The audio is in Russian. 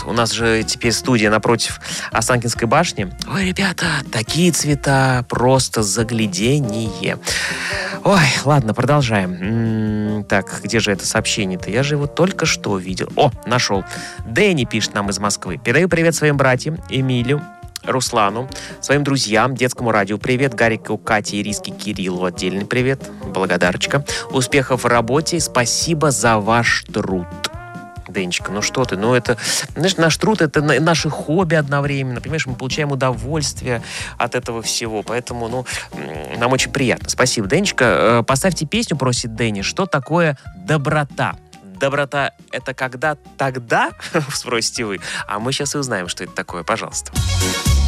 У нас же теперь студия напротив Останкинской башни. Ой, ребята, такие цвета, просто загляденье. Ой, ладно, продолжаем. Так, где же это сообщение-то? Я же его только что видел. О, нашел. Дэнни пишет нам из Москвы. Передаю привет своим братьям Эмилю, Руслану, своим друзьям, детскому радио. Привет Гарику, Кате, Ириске, Кириллу. Отдельный привет. Благодарочка. Успехов в работе. Спасибо за ваш труд. Денечка, ну что ты, ну это, знаешь, наш труд — это наше хобби одновременно, понимаешь, мы получаем удовольствие от этого всего, поэтому, ну, нам очень приятно. Спасибо, Денечка. Поставьте песню, просит Дэнни. Что такое доброта? Доброта — это когда тогда, спросите вы, а мы сейчас и узнаем, что это такое, пожалуйста.